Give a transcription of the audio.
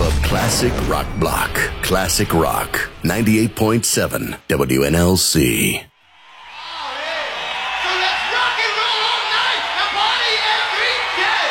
of classic rock block. Classic Rock, 98.7 WNLC. So let's rock and roll!